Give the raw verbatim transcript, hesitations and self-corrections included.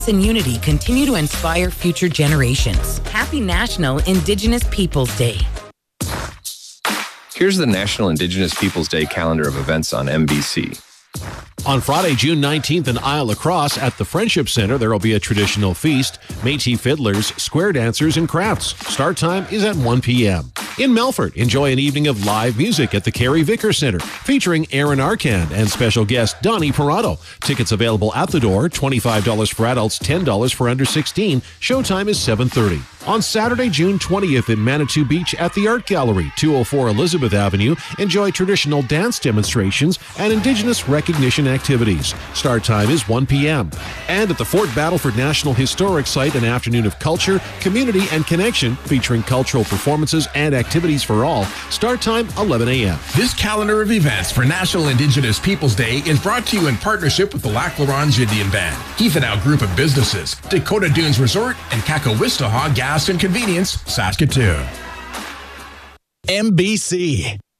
and unity continue to inspire future generations. Happy National Indigenous Peoples Day. Here's the National Indigenous Peoples Day calendar of events on N B C. On Friday, June nineteenth in Isle La Crosse at the Friendship Center, there will be a traditional feast, Métis fiddlers, square dancers, and crafts. Start time is at one p.m. In Melfort, enjoy an evening of live music at the Carrie Vicker Center, featuring Aaron Arcand and special guest Donnie Parado. Tickets available at the door, twenty-five dollars for adults, ten dollars for under sixteen. Showtime is seven thirty. On Saturday, June twentieth in Manitou Beach at the Art Gallery, two oh four Elizabeth Avenue, enjoy traditional dance demonstrations and Indigenous recognition activities. Start time is one p.m. And at the Fort Battleford National Historic Site, an afternoon of culture, community, and connection featuring cultural performances and activities for all. Start time eleven a.m. This calendar of events for National Indigenous Peoples Day is brought to you in partnership with the Lac La Ronge Indian Band, Heathenau Group of Businesses, Dakota Dunes Resort, and Kakowistahawk Gas and Convenience, Saskatoon. N B C